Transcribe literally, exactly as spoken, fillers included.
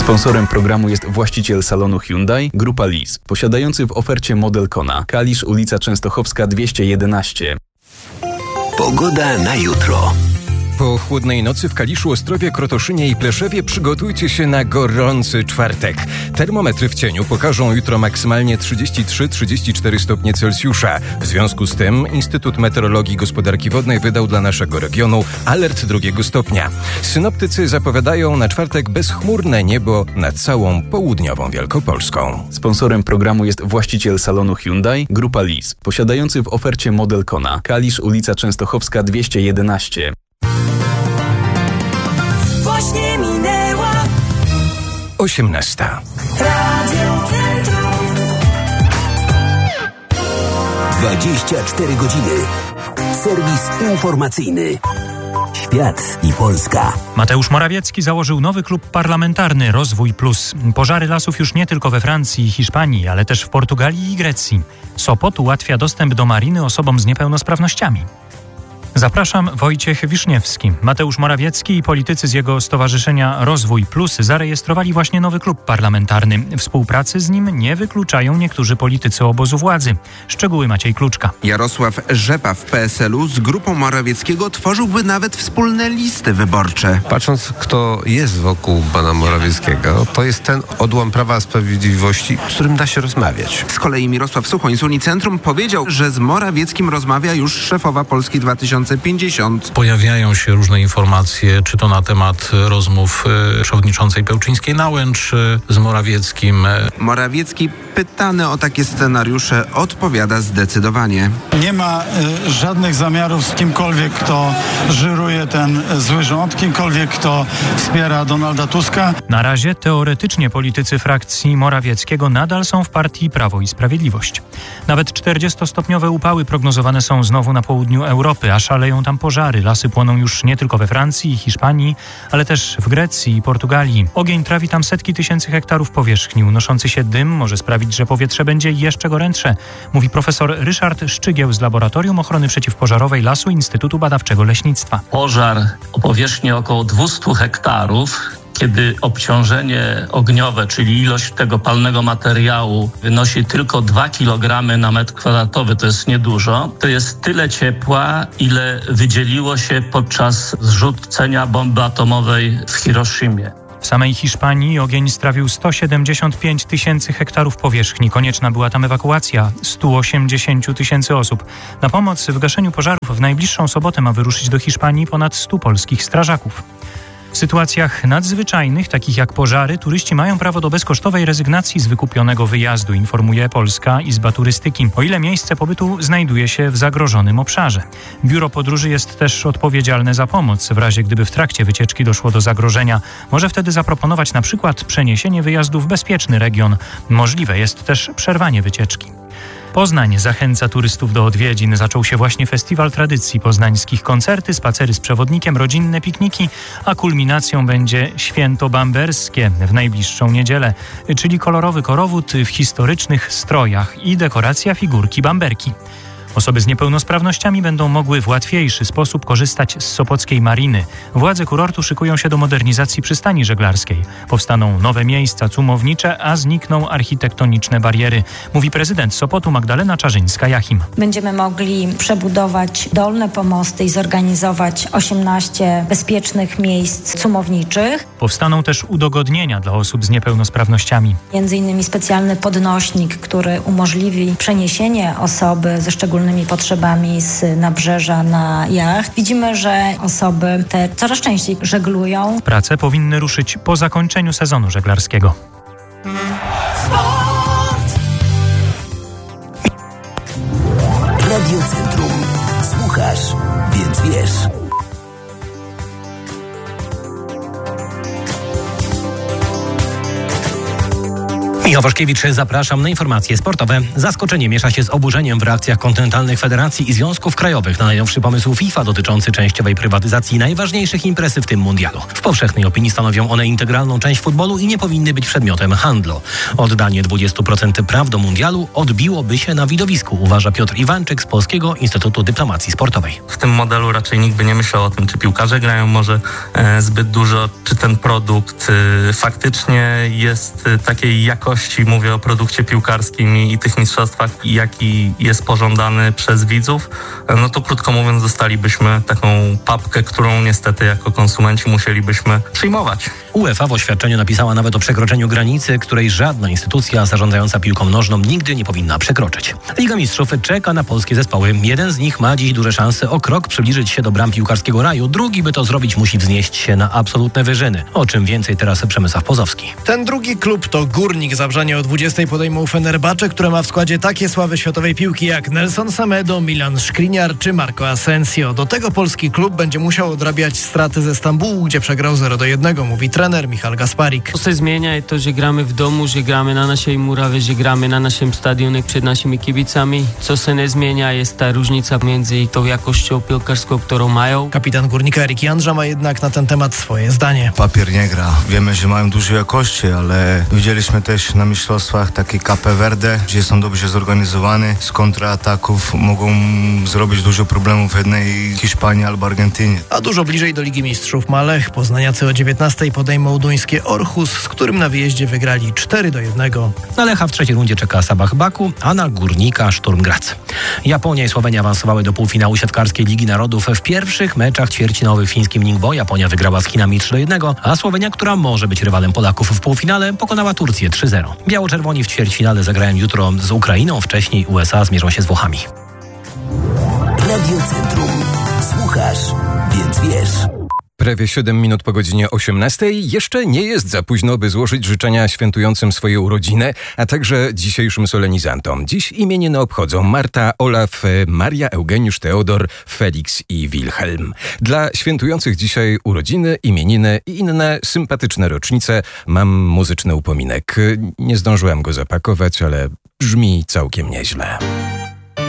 Sponsorem programu jest właściciel salonu Hyundai, Grupa Lis, posiadający w ofercie model Kona. Kalisz, ulica Częstochowska dwieście jedenaście. Pogoda na jutro. Po chłodnej nocy w Kaliszu, Ostrowie, Krotoszynie i Pleszewie przygotujcie się na gorący czwartek. Termometry w cieniu pokażą jutro maksymalnie trzydzieści trzy trzydzieści cztery stopnie Celsjusza. W związku z tym Instytut Meteorologii i Gospodarki Wodnej wydał dla naszego regionu alert drugiego stopnia. Synoptycy zapowiadają na czwartek bezchmurne niebo nad całą południową Wielkopolską. Sponsorem programu jest właściciel salonu Hyundai, Grupa Lis, posiadający w ofercie model Kona. Kalisz, ulica Częstochowska dwieście jedenaście. Właśnie minęła osiemnasta. Radio Centrum. dwadzieścia cztery godziny. Serwis informacyjny. Świat i Polska. Mateusz Morawiecki założył nowy klub parlamentarny Rozwój Plus. Pożary lasów już nie tylko we Francji i Hiszpanii, ale też w Portugalii i Grecji. Sopot ułatwia dostęp do mariny osobom z niepełnosprawnościami. Zapraszam, Wojciech Wiszniewski. Mateusz Morawiecki i politycy z jego stowarzyszenia Rozwój Plus zarejestrowali właśnie nowy klub parlamentarny. Współpracy z nim nie wykluczają niektórzy politycy obozu władzy. Szczegóły Maciej Kluczka. Jarosław Rzepa w P S L u z grupą Morawieckiego tworzyłby nawet wspólne listy wyborcze. Patrząc, kto jest wokół pana Morawieckiego, to jest ten odłam Prawa i Sprawiedliwości, z którym da się rozmawiać. Z kolei Mirosław Suchoń z Unicentrum powiedział, że z Morawieckim rozmawia już szefowa Polski dwa tysiące pięćdziesiąt. Pojawiają się różne informacje, czy to na temat rozmów y, przewodniczącej Pełczyńskiej-Nałęcz y, z Morawieckim. Morawiecki, pytany o takie scenariusze, odpowiada zdecydowanie. Nie ma y, żadnych zamiarów z kimkolwiek, kto żyruje ten zły rząd, kimkolwiek, kto wspiera Donalda Tuska. Na razie teoretycznie politycy frakcji Morawieckiego nadal są w partii Prawo i Sprawiedliwość. Nawet czterdziestostopniowe upały prognozowane są znowu na południu Europy, a szaleją tam pożary. Lasy płoną już nie tylko we Francji i Hiszpanii, ale też w Grecji i Portugalii. Ogień trawi tam setki tysięcy hektarów powierzchni. Unoszący się dym może sprawić, że powietrze będzie jeszcze gorętsze, mówi profesor Ryszard Szczygieł z Laboratorium Ochrony Przeciwpożarowej Lasu Instytutu Badawczego Leśnictwa. Pożar o powierzchni około dwieście hektarów, kiedy obciążenie ogniowe, czyli ilość tego palnego materiału wynosi tylko dwa kilogramy na metr kwadratowy, to jest niedużo, to jest tyle ciepła, ile wydzieliło się podczas zrzucenia bomby atomowej w Hiroshimie. W samej Hiszpanii ogień strawił sto siedemdziesiąt pięć tysięcy hektarów powierzchni. Konieczna była tam ewakuacja stu osiemdziesięciu tysięcy osób. Na pomoc w gaszeniu pożarów w najbliższą sobotę ma wyruszyć do Hiszpanii ponad stu polskich strażaków. W sytuacjach nadzwyczajnych, takich jak pożary, turyści mają prawo do bezkosztowej rezygnacji z wykupionego wyjazdu, informuje Polska Izba Turystyki, o ile miejsce pobytu znajduje się w zagrożonym obszarze. Biuro Podróży jest też odpowiedzialne za pomoc. W razie gdyby w trakcie wycieczki doszło do zagrożenia, może wtedy zaproponować na przykład przeniesienie wyjazdu w bezpieczny region. Możliwe jest też przerwanie wycieczki. Poznań zachęca turystów do odwiedzin. Zaczął się właśnie Festiwal Tradycji Poznańskich. Koncerty, spacery z przewodnikiem, rodzinne pikniki, a kulminacją będzie Święto Bamberskie w najbliższą niedzielę, czyli kolorowy korowód w historycznych strojach i dekoracja figurki bamberki. Osoby z niepełnosprawnościami będą mogły w łatwiejszy sposób korzystać z sopockiej mariny. Władze kurortu szykują się do modernizacji przystani żeglarskiej. Powstaną nowe miejsca cumownicze, a znikną architektoniczne bariery, mówi prezydent Sopotu Magdalena Czarzyńska-Jachim. Będziemy mogli przebudować dolne pomosty i zorganizować osiemnaście bezpiecznych miejsc cumowniczych. Powstaną też udogodnienia dla osób z niepełnosprawnościami. Między innymi specjalny podnośnik, który umożliwi przeniesienie osoby ze szczególnymi potrzebami z nabrzeża na jacht. Widzimy, że osoby te coraz częściej żeglują. Prace powinny ruszyć po zakończeniu sezonu żeglarskiego. Radio Centrum. Słuchasz, więc wiesz. Michał Waszkiewicz, zapraszam na informacje sportowe. Zaskoczenie miesza się z oburzeniem w reakcjach kontynentalnych federacji i związków krajowych na najnowszy pomysł FIFA dotyczący częściowej prywatyzacji najważniejszych imprez, w tym mundialu. W powszechnej opinii stanowią one integralną część futbolu i nie powinny być przedmiotem handlu. Oddanie dwadzieścia procent praw do mundialu odbiłoby się na widowisku, uważa Piotr Iwanczyk z Polskiego Instytutu Dyplomacji Sportowej. W tym modelu raczej nikt by nie myślał o tym, czy piłkarze grają może e, zbyt dużo, czy ten produkt e, faktycznie jest e, takiej jakości, mówię o produkcie piłkarskim i, i tych mistrzostwach, jaki jest pożądany przez widzów, no to krótko mówiąc dostalibyśmy taką papkę, którą niestety jako konsumenci musielibyśmy przyjmować. UEFA w oświadczeniu napisała nawet o przekroczeniu granicy, której żadna instytucja zarządzająca piłką nożną nigdy nie powinna przekroczyć. Liga Mistrzów czeka na polskie zespoły. Jeden z nich ma dziś duże szanse o krok przybliżyć się do bram piłkarskiego raju, drugi, by to zrobić, musi wznieść się na absolutne wyżyny. O czym więcej teraz Przemysław Pozowski. Ten drugi klub to Górnik Zabrzanie o dwudziestej podejmą Fenerbahce, które ma w składzie takie sławy światowej piłki jak Nelson Semedo, Milan Skriniar czy Marco Asensio. Do tego polski klub będzie musiał odrabiać straty ze Stambułu, gdzie przegrał zero do jednego, mówi trener Michal Gasparik. To się zmienia i to, że gramy w domu, że gramy na naszej murawie, że gramy na naszym stadionie przed naszymi kibicami. Co się nie zmienia, jest ta różnica między tą jakością piłkarską, którą mają. Kapitan Górnika Erik Jandrza ma jednak na ten temat swoje zdanie. Papier nie gra. Wiemy, że mają duże jakości, ale widzieliśmy też na mistrzostwach takie Cape Verde, gdzie są dobrze zorganizowani, z kontrataków mogą zrobić dużo problemów w jednej Hiszpanii albo Argentynie. A dużo bliżej do Ligi Mistrzów ma Lech. Poznaniacy o dziewiętnastej podejmą duńskie Orhus, z którym na wyjeździe wygrali cztery do jednego. Na Lecha w trzeciej rundzie czeka Sabah Baku, a na Górnika Szturm Graz. Japonia i Słowenia awansowały do półfinału siatkarskiej Ligi Narodów. W pierwszych meczach ćwierćfinałowych w fińskim Ningbo Japonia wygrała z Chinami trzy do jednego, a Słowenia, która może być rywalem Polaków w półfinale, pokonała Turcję trzy zero. Biało-czerwoni w ćwierćfinale zagrają jutro z Ukrainą, wcześniej U S A zmierzą się z Włochami. Radio Centrum. Słuchasz, więc wiesz. Prawie siedem minut po godzinie osiemnastej. Jeszcze nie jest za późno, by złożyć życzenia świętującym swoje urodziny, a także dzisiejszym solenizantom. Dziś imieniny obchodzą Marta, Olaf, Maria, Eugeniusz, Teodor, Felix i Wilhelm. Dla świętujących dzisiaj urodziny, imieniny i inne sympatyczne rocznice mam muzyczny upominek. Nie zdążyłem go zapakować, ale brzmi całkiem nieźle.